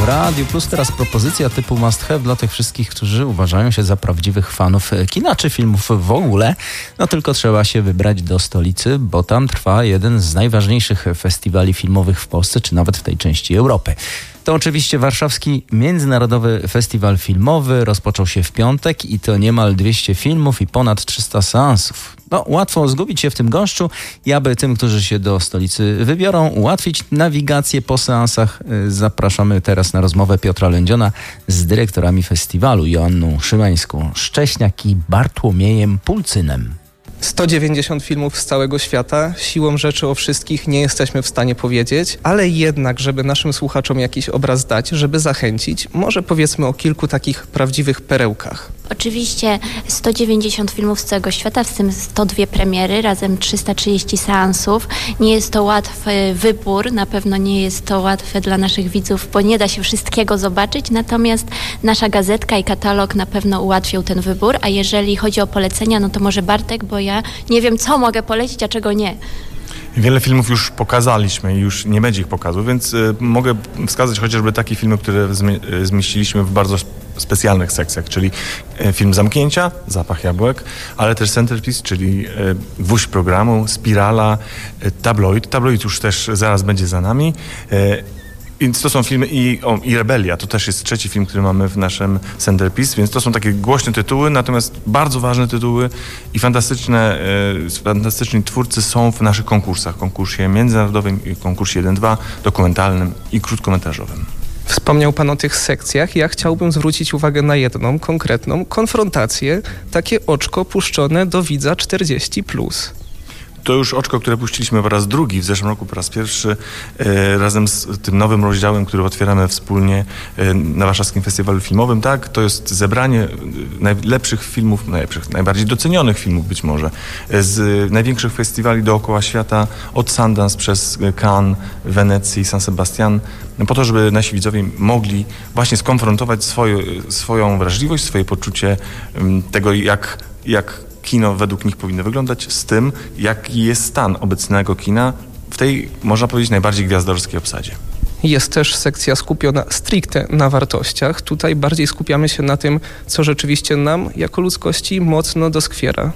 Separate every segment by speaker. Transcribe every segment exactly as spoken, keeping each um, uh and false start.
Speaker 1: w Radiu Plus. Teraz propozycja typu must have dla tych wszystkich, którzy uważają się za prawdziwych fanów kina czy filmów w ogóle. No tylko trzeba się wybrać do stolicy, bo tam trwa jeden z najważniejszych festiwali filmowych w Polsce, czy nawet w tej części Europy. To oczywiście Warszawski Międzynarodowy Festiwal Filmowy. Rozpoczął się w piątek i to niemal dwieście filmów i ponad trzysta seansów. No, łatwo zgubić się w tym gąszczu i aby tym, którzy się do stolicy wybiorą, ułatwić nawigację po seansach, zapraszamy teraz na rozmowę Piotra Lędziona z dyrektorami festiwalu, Joanną Szymańską Szcześniak i Bartłomiejem Pulcynem.
Speaker 2: sto dziewięćdziesiąt filmów z całego świata. Siłą rzeczy o wszystkich nie jesteśmy w stanie powiedzieć, ale jednak, żeby naszym słuchaczom jakiś obraz dać, żeby zachęcić, może powiedzmy o kilku takich prawdziwych perełkach.
Speaker 3: Oczywiście sto dziewięćdziesiąt filmów z całego świata, w tym sto dwie premiery, razem trzysta trzydzieści seansów. Nie jest to łatwy wybór, na pewno nie jest to łatwe dla naszych widzów, bo nie da się wszystkiego zobaczyć, natomiast nasza gazetka i katalog na pewno ułatwią ten wybór, a jeżeli chodzi o polecenia, no to może Bartek, bo ja nie wiem, co mogę polecić, a czego nie.
Speaker 4: Wiele filmów już pokazaliśmy i już nie będzie ich pokazu, więc y, mogę wskazać chociażby takie filmy, które zmi- zmieściliśmy w bardzo specjalnych sekcjach, czyli y, film Zamknięcia, Zapach jabłek, ale też Centerpiece, czyli y, gwóźdź programu, Spirala, y, Tabloid. Tabloid już też zaraz będzie za nami. Y, Więc to są filmy i, o, i Rebelia, to też jest trzeci film, który mamy w naszym Centerpiece, więc to są takie głośne tytuły, natomiast bardzo ważne tytuły i fantastyczne, e, fantastyczni twórcy są w naszych konkursach, konkursie międzynarodowym i konkursie jeden dwa, dokumentalnym i krótkometrażowym.
Speaker 2: Wspomniał Pan o tych sekcjach. Ja chciałbym zwrócić uwagę na jedną konkretną konfrontację, takie oczko puszczone do widza czterdzieści plus.
Speaker 4: To już oczko, które puściliśmy po raz drugi, w zeszłym roku po raz pierwszy, e, razem z tym nowym rozdziałem, który otwieramy wspólnie e, na Warszawskim Festiwalu Filmowym. Tak, to jest zebranie najlepszych filmów, najlepszych, najbardziej docenionych filmów być może, e, z największych festiwali dookoła świata, od Sundance przez Cannes, Wenecji, San Sebastian, po to, żeby nasi widzowie mogli właśnie skonfrontować swoje, swoją wrażliwość, swoje poczucie m, tego, jak, jak kino według nich powinno wyglądać, z tym, jaki jest stan obecnego kina w tej, można powiedzieć, najbardziej gwiazdorskiej obsadzie.
Speaker 2: Jest też sekcja skupiona stricte na wartościach. Tutaj bardziej skupiamy się na tym, co rzeczywiście nam, jako ludzkości, mocno doskwiera.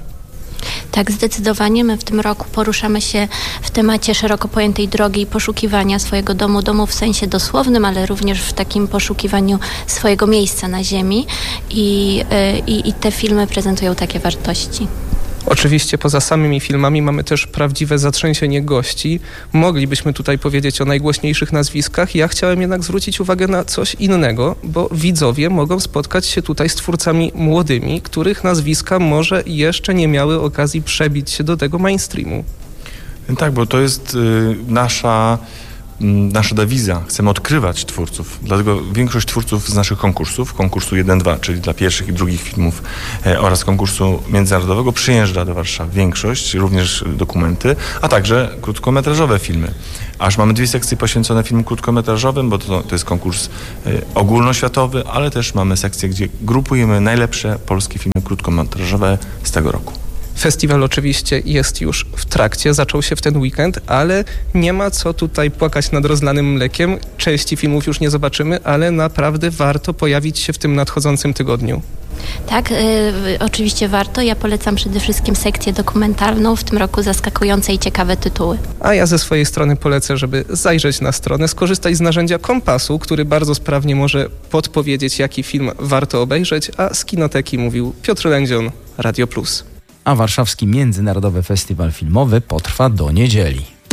Speaker 3: Tak, zdecydowanie. My w tym roku poruszamy się w temacie szeroko pojętej drogi poszukiwania swojego domu, domu w sensie dosłownym, ale również w takim poszukiwaniu swojego miejsca na ziemi i, i, i te filmy prezentują takie wartości.
Speaker 2: Oczywiście poza samymi filmami mamy też prawdziwe zatrzęsienie gości. Moglibyśmy tutaj powiedzieć o najgłośniejszych nazwiskach. Ja chciałem jednak zwrócić uwagę na coś innego, bo widzowie mogą spotkać się tutaj z twórcami młodymi, których nazwiska może jeszcze nie miały okazji przebić się do tego mainstreamu.
Speaker 4: Tak, bo to jest y, nasza... nasza dewiza. Chcemy odkrywać twórców. Dlatego większość twórców z naszych konkursów, konkursu jeden dwa, czyli dla pierwszych i drugich filmów e, oraz konkursu międzynarodowego przyjeżdża do Warszawy. Większość, również dokumenty, a także krótkometrażowe filmy. Aż mamy dwie sekcje poświęcone filmom krótkometrażowym, bo to, to jest konkurs e, ogólnoświatowy, ale też mamy sekcję, gdzie grupujemy najlepsze polskie filmy krótkometrażowe z tego roku.
Speaker 2: Festiwal oczywiście jest już w trakcie, zaczął się w ten weekend, ale nie ma co tutaj płakać nad rozlanym mlekiem. Części filmów już nie zobaczymy, ale naprawdę warto pojawić się w tym nadchodzącym tygodniu.
Speaker 3: Tak, y, oczywiście warto. Ja polecam przede wszystkim sekcję dokumentalną, w tym roku zaskakujące i ciekawe tytuły.
Speaker 2: A ja ze swojej strony polecę, żeby zajrzeć na stronę, skorzystać z narzędzia Kompasu, który bardzo sprawnie może podpowiedzieć, jaki film warto obejrzeć, a z Kinoteki mówił Piotr Lędzion, Radio Plus.
Speaker 1: A Warszawski Międzynarodowy Festiwal Filmowy potrwa do niedzieli.